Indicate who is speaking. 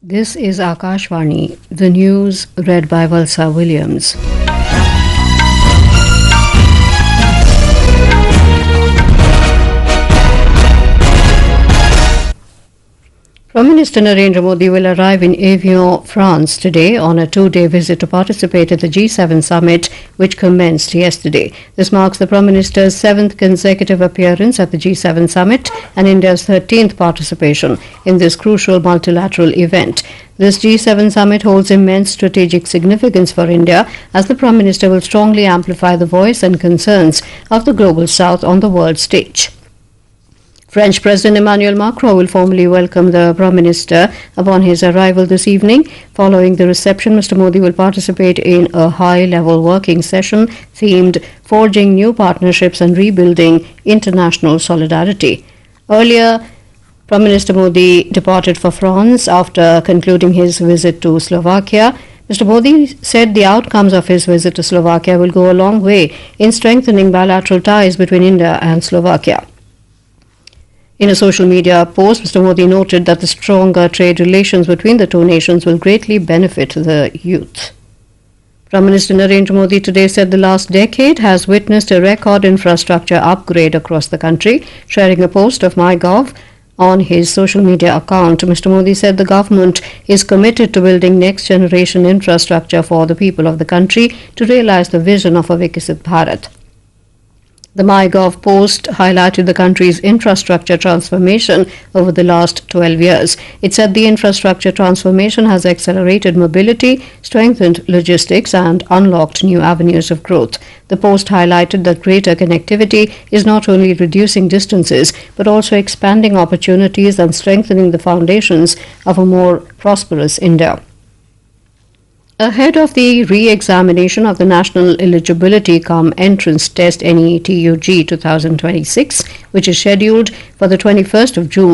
Speaker 1: This is Akashvani, the news read by Valsa Williams. Prime Minister Narendra Modi will arrive in Evian, France today on a two-day visit to participate at the G7 summit, which commenced yesterday. This marks the Prime Minister's seventh consecutive appearance at the G7 summit and India's 13th participation in this crucial multilateral event. This G7 summit holds immense strategic significance for India, as the Prime Minister will strongly amplify the voice and concerns of the Global South on the world stage. French President Emmanuel Macron will formally welcome the Prime Minister upon his arrival this evening. Following the reception, Mr. Modi will participate in a high-level working session themed Forging New Partnerships and Rebuilding International Solidarity. Earlier, Prime Minister Modi departed for France after concluding his visit to Slovakia. Mr. Modi said the outcomes of his visit to Slovakia will go a long way in strengthening bilateral ties between India and Slovakia. In a social media post, Mr. Modi noted that the stronger trade relations between the two nations will greatly benefit the youth. Prime Minister Narendra Modi today said the last decade has witnessed a record infrastructure upgrade across the country. Sharing a post of MyGov on his social media account, Mr. Modi said the government is committed to building next-generation infrastructure for the people of the country to realize the vision of a Viksit Bharat. The MyGov post highlighted the country's infrastructure transformation over the last 12 years. It said the infrastructure transformation has accelerated mobility, strengthened logistics, and unlocked new avenues of growth. The post highlighted that greater connectivity is not only reducing distances, but also expanding opportunities and strengthening the foundations of a more prosperous India. Ahead of the re-examination of the National Eligibility Cum Entrance Test NETUG 2026, which is scheduled for the 21st of June,